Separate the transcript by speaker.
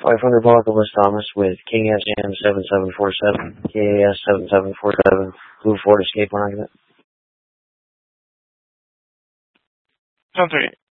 Speaker 1: 500 block of West Thomas with King SN 7747, KAS 7747, Blue Ford Escape on argument.
Speaker 2: Sounds right.